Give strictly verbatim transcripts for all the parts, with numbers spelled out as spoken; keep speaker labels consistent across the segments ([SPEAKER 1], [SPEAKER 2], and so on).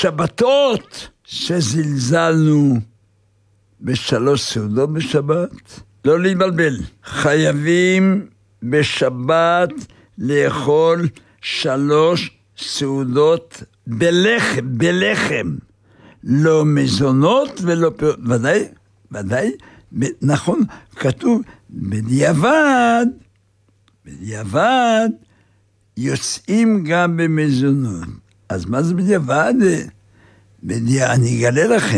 [SPEAKER 1] בשבתות שזלזלנו בשלוש סעודות בשבת, לא להתבלבל, חייבים בשבת לאכול שלוש סעודות בלחם, בלחם, לא מזונות ולא פירות, ודאי, ודאי, נכון, כתוב בדיעבד, בדיעבד יוצאים גם במזונות. אז מה זה בדיעבד? בדיע... אני אגלה לכם,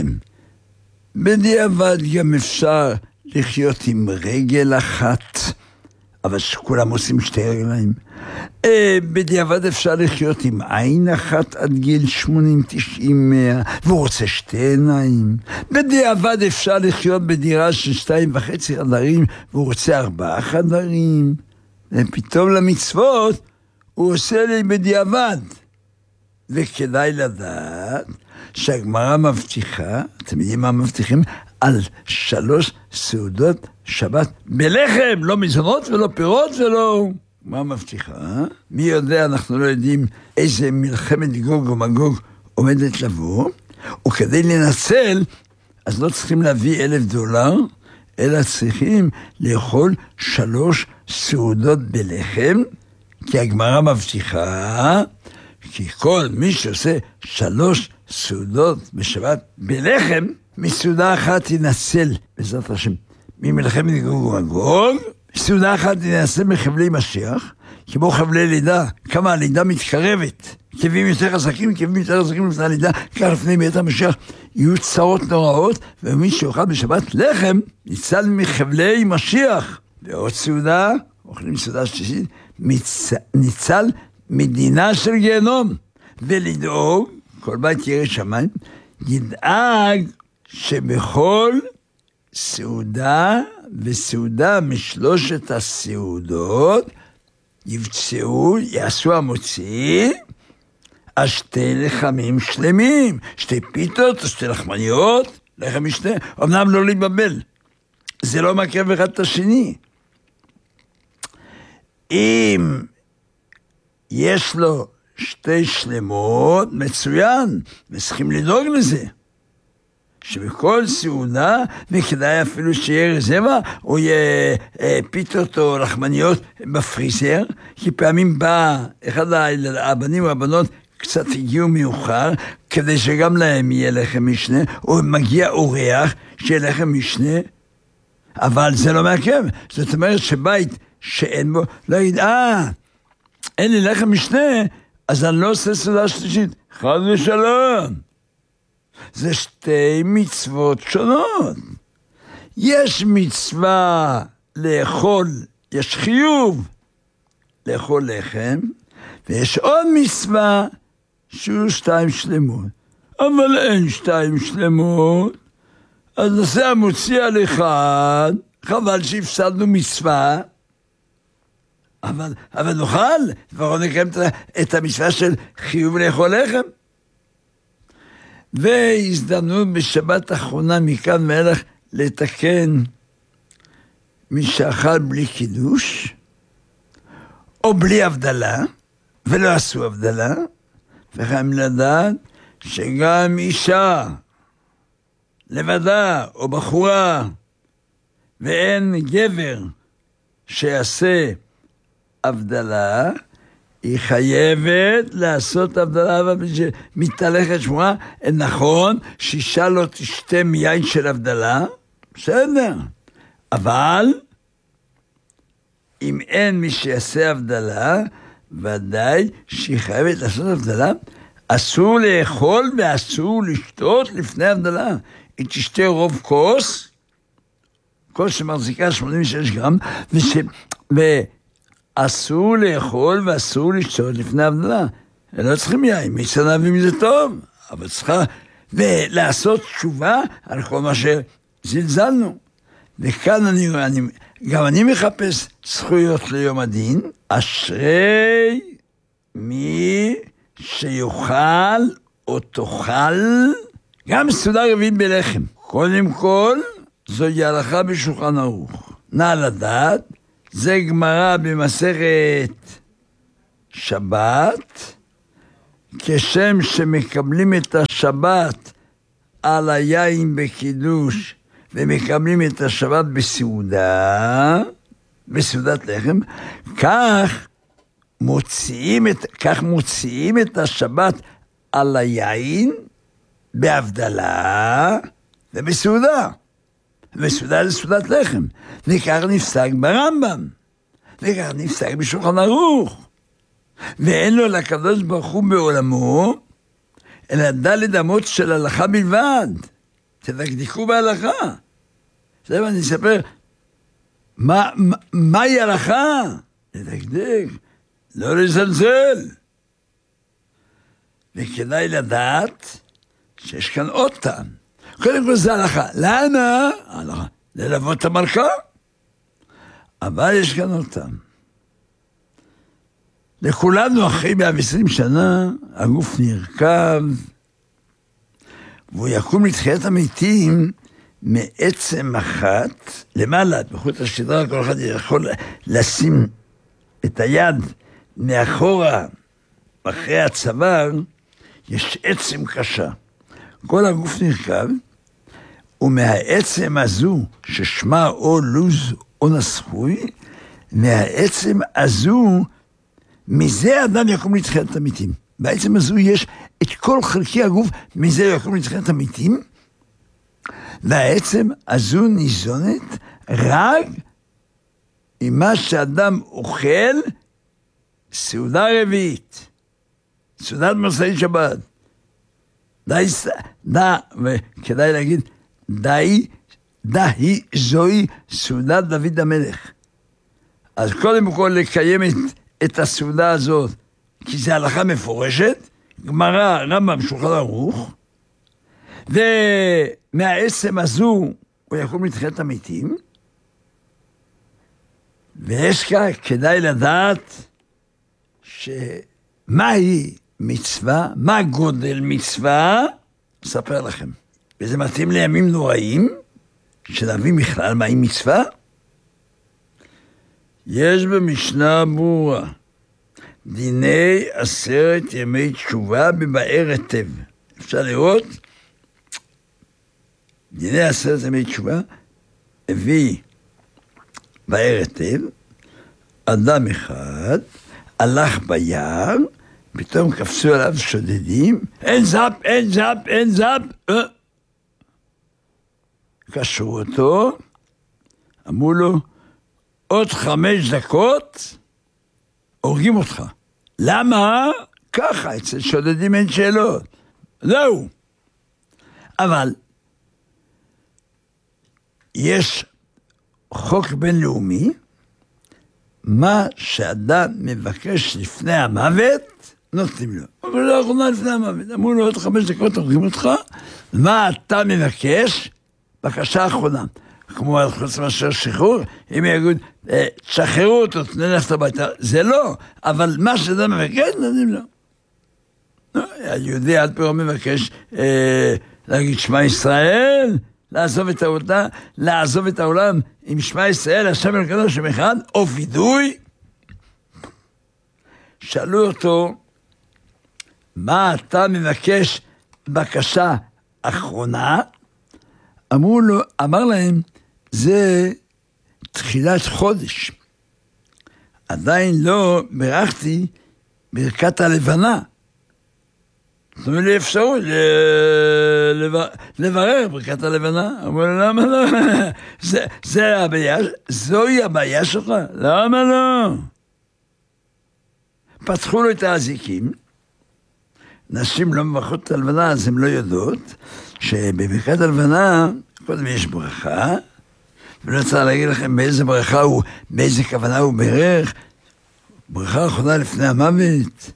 [SPEAKER 1] בדיעבד גם אפשר לחיות עם רגל אחת, אבל שכולם עושים שתי רגליים. בדיעבד אפשר לחיות עם עין אחת עד גיל שמונים, תשעים, מאה, והוא רוצה שתי עיניים. בדיעבד אפשר לחיות בדירה של שתיים וחצי חדרים, והוא רוצה ארבעה חדרים. ופתאום למצוות הוא עושה לי בדיעבד. וכדאי לדעת שהגמרא מבטיחה, אתם יודעים מה מבטיחים? על שלוש סעודות שבת בלחם, לא מזונות ולא פירות ולא... מה מבטיחה? מי יודע, אנחנו לא יודעים איזה מלחמת גוג ומגוג עומדת לבוא, וכדי לנצל, אז לא צריכים להביא אלף דולר, אלא צריכים לאכול שלוש סעודות בלחם, כי הגמרא מבטיחה, כי כל מי שעושה שלוש סעודות בשבת בלחם, מסעודה אחת ינצל, בעזרת השם, ממלחמת גוג ומגוג, סעודה אחת נעשה מחבלי משיח, כמו חבלי לידה, כמה הלידה מתקרבת, כאבים יותר חזקים, כאבים יותר חזקים לפני הלידה, כך לפני בית המשיח, יהיו צרות נוראות, ומי שאוכל בשבת לחם, ניצל מחבלי משיח. ועוד סעודה, אוכלים סעודה שלישית, מצ... ניצל מדינה של גיהנום, ולדאוג, כל בית ירא שמיים, ידאג שבכל סעודה וסעודה משלושת הסעודות יבצעו, יעשו המוציא, אז שתי לחמים שלמים, שתי פיתות, שתי לחמניות, לחם משנה, אמנם לא להתבלבל, זה לא מקרב אחד את השני. אם יש לו שתי שלמות, מצוין, וצריכים לדאוג לזה. שבכל סעודה, וכדאי אפילו שיהיה רזרבה, או יהיה אה, פיתות או לחמניות בפריזר, כי פעמים בא אחד הבנים או הבנות קצת הגיעו מאוחר, כדי שגם להם יהיה לחם משנה, או מגיע אורח שיהיה לחם משנה, אבל זה לא מעכב. זאת אומרת שבית שאין בו, לא יגיד, אה, אין לי לחם משנה, אז אני לא עושה סעודה שלישית. חד ושלום. זה שתי מצוות שונות. יש מצווה לאכול, יש חיוב לאכול לחם, ויש עוד מצווה שהוא שתיים שלמות. אבל אין שתיים שלמות, אז נעשה המוציא על אחד, חבל שהפסדנו מצווה, אבל, אבל נוכל, כבר נקיים את המצווה של חיוב לאכול לחם. והזדמנות בשבת האחרונה מכאן ואילך לתקן מי שאכל בלי קידוש, או בלי הבדלה, ולא עשו הבדלה, וחייבים לדעת שגם אישה לבדה או בחורה, ואין גבר שיעשה הבדלה, היא חייבת לעשות הבדלה, אבל מתהלכת שמועה, נכון, שאישה לא תשתה מיין של הבדלה, בסדר, אבל אם אין מי שיעשה הבדלה, ודאי שהיא חייבת לעשות הבדלה, אסור לאכול ואסור לשתות לפני הבדלה. היא תשתה רוב כוס, כוס שמחזיקה שמונים ושש גרם, וש... ו... אסור לאכול ואסור לשתות לפני הבדלה. לא צריכים יין, מי צנבים מזה טוב, אבל צריכה ולעשות תשובה על כל מה שזלזלנו. וכאן אני, אני, גם אני מחפש זכויות ליום הדין, אשרי מי שיוכל או תאכל גם סעודה רביעית בלחם. קודם כל, זוהי הלכה בשולחן ערוך. נא לדעת, זה גמרא במסכת שבת, כשם שמקבלים את השבת על היין בקידוש, ומקבלים את השבת בסעודה, בסעודת לחם, כך מוציאים את, כך מוציאים את השבת על היין בהבדלה ובסעודה. בסעודה זה סעודת לחם. וכך נפסק ברמב"ם. וכך נפסק בשולחן ערוך. ואין לו לקדוש ברוך הוא בעולמו, אלא דלת אמות של הלכה בלבד. תדקדקו בהלכה. עכשיו אני אספר, מה, מה, מהי הלכה? תדקדק, לא לזלזל. וכדאי לדעת שיש כאן עוד טעם. קודם כל זה הלכה. למה? הלכה. ללוות את המלכה. אבל יש כאן עוד טעם. לכולנו אחרי מאה ועשרים שנה, הגוף נרכב, והוא יקום לתחיית המתים מעצם אחת, למעלה, בחוט השדרה, כל אחד יכול לשים את היד מאחורה, אחרי הצוואר, יש עצם קשה. כל הגוף נרכב, ומהעצם הזו, ששמה או לוז או נסחוי, מהעצם הזו, מזה האדם יקום לתחיית המתים. בעצם הזו יש את כל חלקי הגוף, מזה יקום לתחיית המתים, והעצם הזו ניזונת רק עם מה שאדם אוכל סעודה רביעית, סעודת מוצאי שבת. די, דה, וכדאי להגיד, די, די זוהי סעודת דוד המלך. אז קודם כל לקיים את, את הסעודה הזאת, כי זה הלכה מפורשת, גמרא, רמב"ם, שולחן ערוך, ומהעצם הזו הוא יקום לתחיית המתים, ויש כאן כדאי לדעת שמהי מצווה, מה גודל מצווה, אספר לכם. וזה מתאים לימים נוראים, שנבין בכלל מהי מצווה. יש במשנה ברורה, דיני עשרת ימי תשובה בבאר היטב. אפשר לראות, דיני עשרת ימי תשובה, הביא באר היטב, אדם אחד, הלך ביער, פתאום קפצו עליו שודדים, אין זאפ, אין זאפ, אין זאפ, אה. קשרו אותו, אמרו לו, עוד חמש דקות, הורגים אותך. למה? ככה, אצל שודדים אין שאלות. זהו. אבל, יש חוק בינלאומי, מה שאדם מבקש לפני המוות, נותנים לו. אבל לא אחרונה לפני המוות. אמרו לו, עוד חמש דקות הורגים אותך, מה אתה מבקש? בקשה אחרונה. כמו על חוץ מאשר שחרור, אם יגיד, תשחררו אותו, נלכת הביתה. זה לא, אבל מה שאדם מבקש, נותנים לו. היהודי עד פה מבקש להגיד שמע ישראל, לעזוב את העולם, לעזוב את העולם עם שמע ישראל, השם אלוקינו שם אחד, או וידוי. שאלו אותו, מה אתה מבקש בקשה אחרונה? אמרו לו, אמר להם, זה תחילת חודש. עדיין לא ברכתי ברכת הלבנה. זאת אומרת לי אפשרות לברר ברכת הלבנה. אמרו לו, למה לא? זה הבעיה, זוהי הבעיה שלך? למה לא? פתחו לו את האזיקים, נשים לא מברכות את הלבנה, אז הן לא יודעות, שבברכת הלבנה, קודם יש ברכה, ולא צריך להגיד לכם באיזה ברכה הוא, באיזה כוונה הוא ברך, ברכה אחרונה לפני המוות.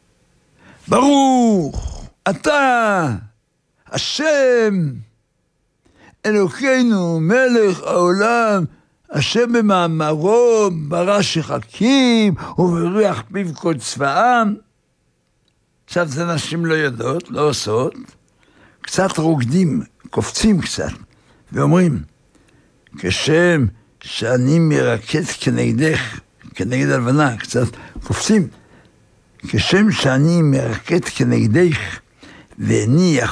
[SPEAKER 1] ברוך, אתה, השם, אלוקינו, מלך העולם, השם במאמרו ברא שחקים, וברוח פיו כל צבאם. עכשיו זה נשים לא יודעות, לא עושות, קצת רוקדים, קופצים קצת, ואומרים, כשם שאני מרקד כנגדך, כנגד הלבנה, קצת קופצים, כשם שאני מרקד כנגדך, ואיני